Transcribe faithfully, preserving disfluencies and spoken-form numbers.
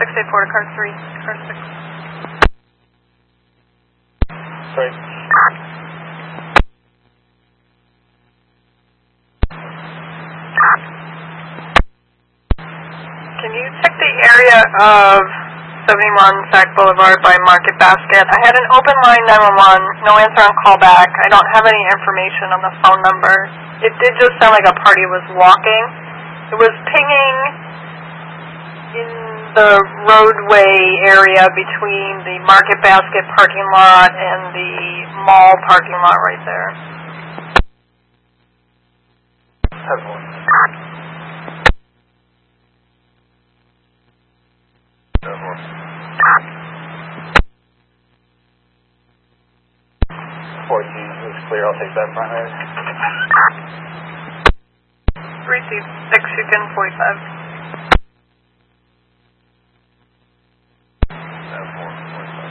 six eight four to car three, car six. Sorry. Can you check the area of seventy-one Sac Boulevard by Market Basket? I had an open line nine one one, no answer on callback. I don't have any information on the phone number. It did just sound like a party was walking. It was pinging in the roadway area between the Market Basket parking lot and the mall parking lot right there. fourteen is clear. I'll take that front right. three C six, you can forty-five.